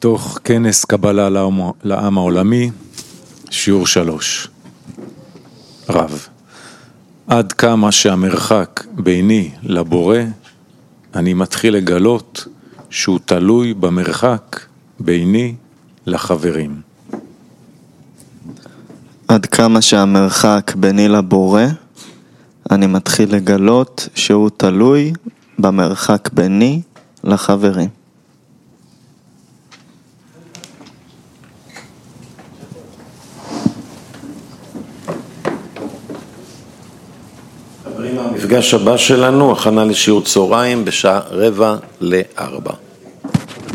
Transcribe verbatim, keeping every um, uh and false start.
מתוך כנס קבלה לעם, לעם העולמי, שיעור שלוש. רב, עד כמה שהמרחק ביני לבורא, אני מתחיל לגלות שהוא תלוי במרחק ביני לחברים. עד כמה שהמרחק ביני לבורא, אני מתחיל לגלות שהוא תלוי במרחק ביני לחברים. חברים, המפגש הבא שלנו, הכנה לשיעור צהריים בשעה רבע לארבע.